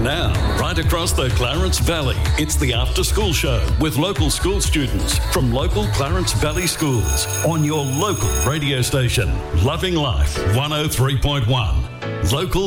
And now, right across the Clarence Valley, it's the After School Show with local school students from local Clarence Valley schools on your local radio station, Loving Life 103.1. Local